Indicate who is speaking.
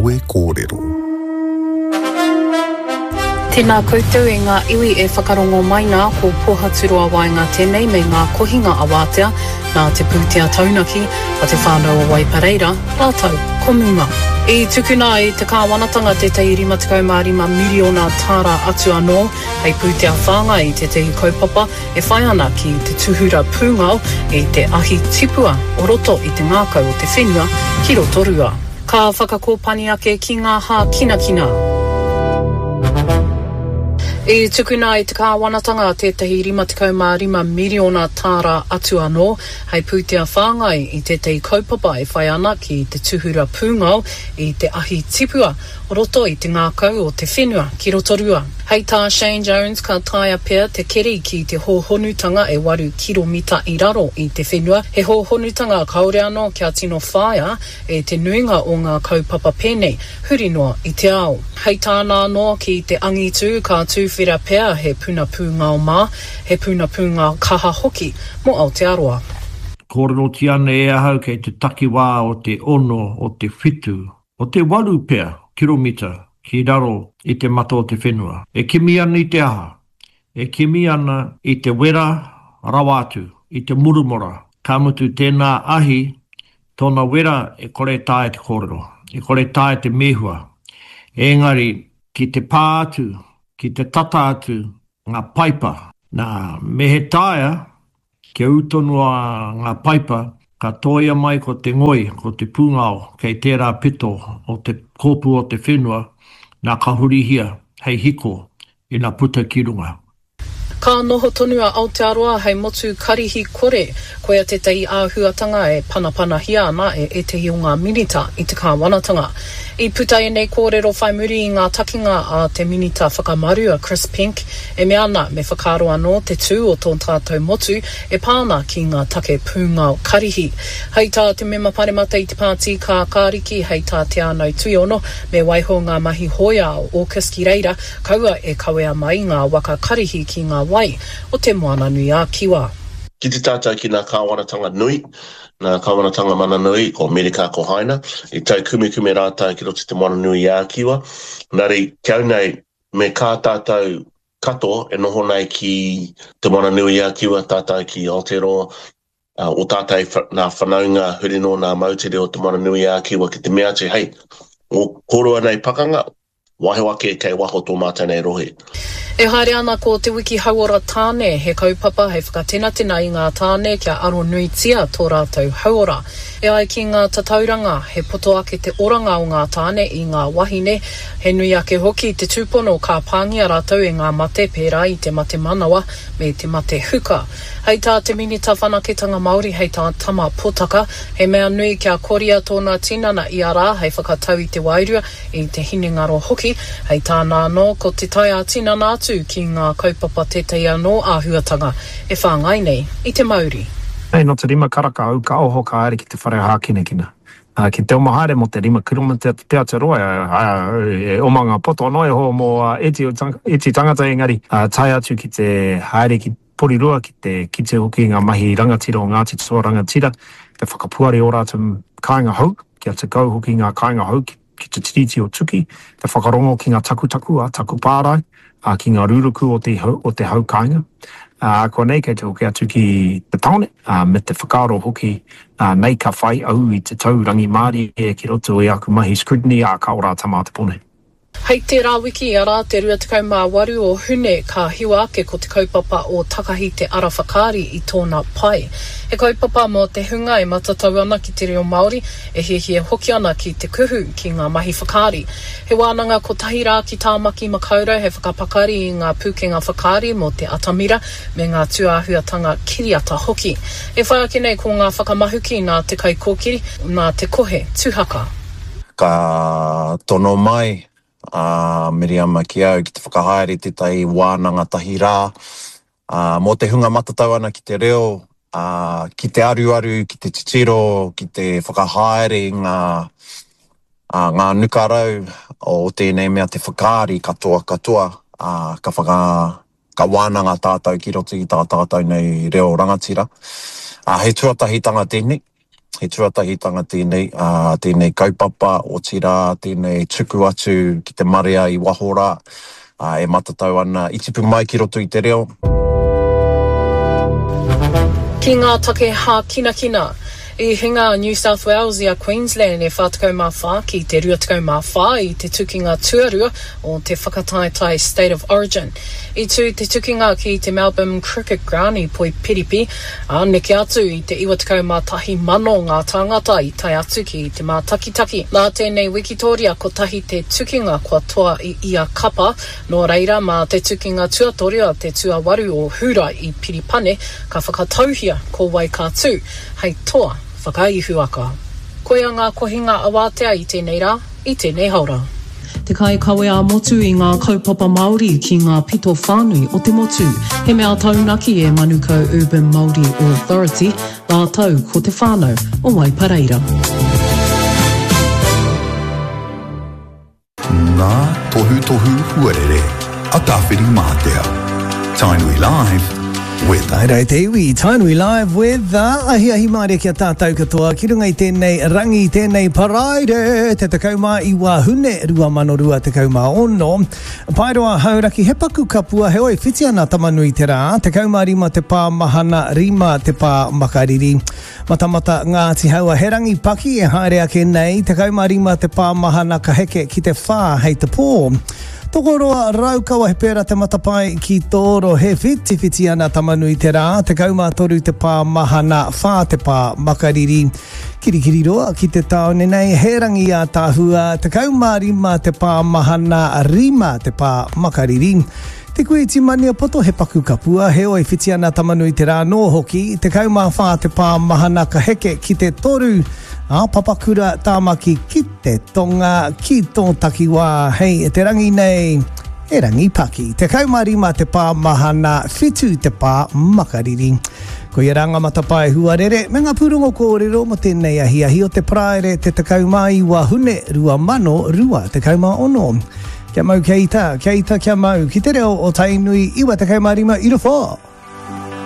Speaker 1: Niue kōrero.
Speaker 2: Tēnā koutou e ngā iwi e whakarongo mai nā ko Pōhaturoa Waenga tēnei me ngā kohinga a wātea nā te pūtea taunaki a te whānau a Waipareira, rātau, komunga. I tukuna i te kāwanatanga te tei 55 miliona tāra atu anō hei pūtea whānga i te tei kaupapa e whai ana ki te tuhura pūngau i te ahi tipua o roto i te ngākau o te whenua ki rotorua. Ka whakakōpani ake ki ngā hā kinakina. I tukuna i te kāwanatanga tētahi 55 miliona tāra atu anō, hei pūtea whāngai i tētahi kaupapa e whai ana ki te tuhura pūngau i te ahi tipua o roto i te ngākau o te whenua ki rotorua. Hei tā Shane Jones ka taia pia te keri ki te hōhonutanga e 8 kiromita i raro i te whenua. He hōhonutanga kaore anō kia tino whāia e te nuinga o ngā kaupapa pēnei, huri noa i te ao. Hei tāna anō ki te angitu ka tūwhera pia he puna pūngau mā, he puna pūngau kaha hoki mo Aotearoa.
Speaker 3: Kōrero tiane e ahau kei te takiwā o te ono o te whitu, o te 8 pia kiromita ki raro i te mata o te whenua. E kimi ana i te aha, e kimi ana i te wera rawatu, i te murumora. Ka mutu tēnā ahi, tōna wera e kore tāe te kōrero, e kore tāe te mehua. Engari, ki te pā atu, ki te tata atu, ngā paipa. Nā mehe tāia, ke utonua ngā paipa, ka toia mai ko te ngoi, ko te pūngao, kei tērā pito o te kōpu o te whenua, nā ka hurihia, hei hiko, i nā puta ki runga.
Speaker 2: Ka noho tonua Aotearoa hei motu karihi kore, koia te tei āhuatanga e panapana hia ana e te hi o ngā minita i te kāwanatanga. I puta e nei kōrero whai muri i ngā takinga a te minita whakamaru a Chris Pink, e me ana me whakaro anō te tū o tōn tātou motu e pāna ki ngā take pūngau karihi. Hei tā te mema paremata i te pāti ka kāriki, hei tā te anau tuiono, me waiho ngā mahi hoia o Aukus ki reira, kaua e kawea mai ngā waka karihi ki ngā wai o te moana nui a Kiwa.
Speaker 4: Ki te tātou ki ngā kāwanatanga nui, nā kāwanatanga mana nui, ko Merika ko Haina, i tau kume rātou ki roto te moana nui a Kiwa. Nari, kiau nei, me kā tātou kato e noho nei ki te moana nui a Kiwa, tātou ki Aotearoa, o tātou nā whanaunga hurino nā mautere o te moana nui a Kiwa ki te mea te, hei, o koroa nei pakanga, wahe wake kei waho tō mātai nei rohe.
Speaker 2: E haere ana ko te wiki hauora tāne, he kaupapa hei whakatenatena i ngā tāne kia aro nui tia tō rātou hauora. E ai ki ngā tatauranga, he poto ake te oranga o ngā tāne i ngā wahine, he nui ake hoki te tūpono ka pāngia rātou e ngā mate pērā i te mate manawa me te mate huka. Hei tā te minita whanaketanga Māori, hei tā tama potaka, he mea nui kia koria tōna tinana i a rā, hei whakatau i te wairua i te hinengaro hoki, hei tāna anō ko te tai a tinana atu ki ngā kaupapa tētai anō āhuatanga e whāngai nei i te Māori.
Speaker 5: Hei, no te rima karaka au ka oho ka aere ki te whare hākinekina. Ki te omahaere mo te 5 kiromita te Aotearoa, e omanga poto anō e ho mo eti tangata engari, tai atu ki te haere ki porirua ki te hoki ngā mahi rangatira o Ngāti Toa rangatira, te whakapuare o rātou kāinga hau, kia te kau hoki ngā kāinga hau ki te tiriti o tuki, te whakarongo ki ngā takutaku, taku pārai, ki ngā ruruku o te hau kāinga. Ko nei kei te hoki atu ki te taone, me te whakaro hoki nei ka whai au i te taurangi Māori e ki roto e aku mahi scrutiny a ka ora tama te pone.
Speaker 2: Hei te rā wiki ara te 28 o hune ka hiwa ake ko te kaupapa o Takahi te ara whakaari i tōna pai. He kaupapa mo te hunga e matatau ana ki te reo Māori e hie hoki ana ki te kuhu ki ngā mahi whakaari. He wānanga ko tahi rā ki tāmaki makaurau he whakapakari i ngā pūkenga whakaari mo te atamira me ngā tuāhuatanga kiriata hoki. E whai ake nei ko ngā whakamahuki nā te kai kōkiri nā te kohe tūhaka.
Speaker 6: Ka tono mai Miriama ki au ki te whakahaere te tai wānanga tahi rā, mō te hunga matatau ana ki te reo, ki te aruaru, ki te titiro, ki te whakahaere ngā nukarau o tēnei mea te whakaari katoa, ka wānanga tātou ki roto i tā tātou nei reo rangatira. He tuatahitanga tēnei, he tuatahitanga tēnei, tēnei kaupapa o tira, tēnei tuku atu ki te marea I wahora, e matatau ana I tipu mai ki roto I te reo.
Speaker 2: Ki ngā take hā kina, I hinga New South Wales I a Queensland e whātakau mā whā ki te ruatakau mā whā I te tukinga tuarua o te whakataetai State of Origin. I tū te tukinga ki te Melbourne Cricket Ground I poi Piripi, neke atu I te iwatakau mā tahi mano ngā tāngata I tai atu ki te mā takitaki. Nā tēnei Wikitoria ko tahi te tukinga kua toa I ia kapa, no reira mā te tukinga tuatoria te tuawaru o hura I Piripane, ka whakatauhia ko Waikātū, hei toa whakaihuaka. Koia ngā kohinga awatea I tēnei rā, I tēnei haura. Te kai kawe a motu I ngā kaupapa Māori ki ngā pito whānui o te motu. He mea taunaki e Manukau Urban Māori Authority, la tau ko te whānau o Waipareira.
Speaker 1: Ngā tohu huarere, a tawhiri mātea. Tainui Live with
Speaker 7: Tairei te iwi, Tainui Live with ahi maare kia tātou katoa ki runga I tēnei rangi tēnei paraire te takauma I wahune rua mano rua takauma ono Pairoa hauraki he paku kapua he oi whiti ana tamanui te rā takauma rima te pā mahana rima te pā makariri matamata ngāti haua he rangi paki e haere ake nei takauma rima te pā mahana ka heke ki te whā hei te pō Tokoroa raukawa he pēra te matapai ki tōro he whiti ana tamanui te rā, te kauma toru te pā mahana whā te pā makariri. Kirikiri roa ki te taone nei he rangi a tāhua, te kauma rima te pā mahana rima te pā makariri. Te koe timania poto he paku kapua, he oi whiti ana tamanui te rā no hoki, te kauma whā te pā mahana ka heke ki te toru, papakura tāmaki ki te tonga, ki tō takiwā, hei e te rangi nei, e rangi paki. Te kaumarima te pā mahana, whitu te pā makariri. Ko i ranga matapai huarere, me ngā pūrongo kōrero mo tēnei ahi o te praere te kaumai wahune rua mano rua te kauma ono. Kia mau kia ita, kia mau ki te reo o Tainui iwa te kaumarima I rufo.